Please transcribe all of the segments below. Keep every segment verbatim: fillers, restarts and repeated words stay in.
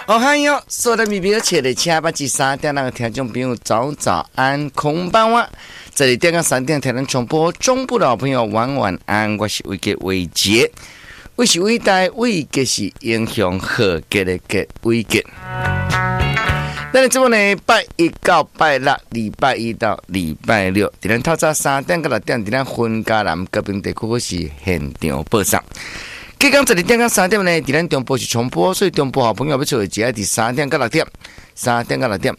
哦嗨哟，所有的米表切的七八七三点那个听众朋友早早安，空班哇！这里电个三点台能重播，中部的好朋友晚晚安，我是伟杰伟杰，我是伟大伟杰是英雄和杰的杰伟杰。那你这么呢？拜一到拜六，礼拜一到礼拜六，伫咱透早三点到六点，伫咱分家南高平地区是现场播送。今天这里点到三点呢，伫咱中部是重播，所以中部好朋友要做的只要伫三点到六点，三点到六点。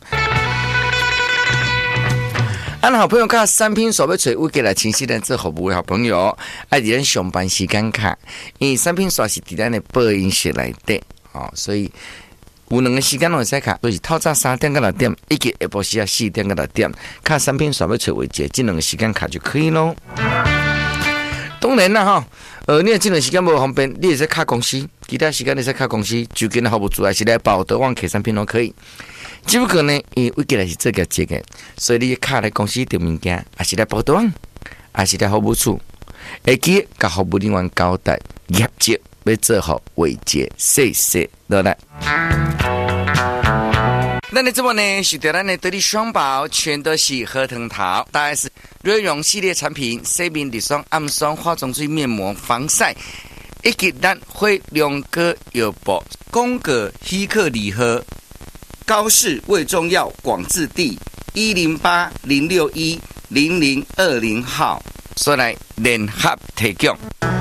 俺好朋友看三拼所要找我给来清晰人做服务的好朋友，爱伫咱上班时间看，因为三拼所是伫咱的播音室内底，哦，所以有两个时间拢会使看，就是透早三点到六点，以及下晡时啊四点到六点，看三拼所要找位置，这两个时间卡就可以咯。当然啦，哈，呃，你这段时间无方便，你也在卡公司，其他时间你在卡公司，就跟服务组还是来报德旺客三拼都可以。只不过呢，因为我今日是这个节的，所以你卡来公司订物件，还是来报德旺，还是来服务处，会记甲服务人员交代业绩，要做好维节，谢谢，落来。那你这么呢？是对咱的得力双宝，全都是核桃桃，大概是瑞容系列产品，洗面乳霜、暗霜、化妆水、面膜、防晒，以及咱会两个药包，宫格希克礼盒。高市卫中药广治地一零八零六一零零二零号，所来联合提供。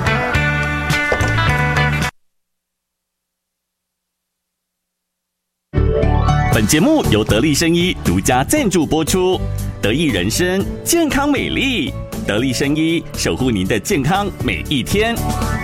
本节目由得力生医独家赞助播出，得益人生健康美丽，得力生医守护您的健康每一天。